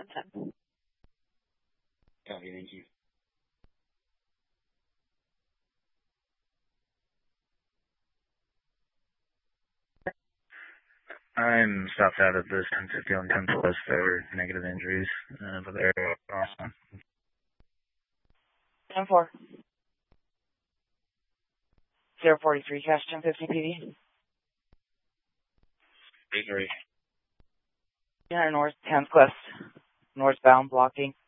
1010. Copy, thank you. I'm stopped out of this 1050 on 10 plus. There were negative injuries, but they're awesome. 10-4. 043, cash 1050 PD. 83. 300 north, 10th Quest. Northbound blocking.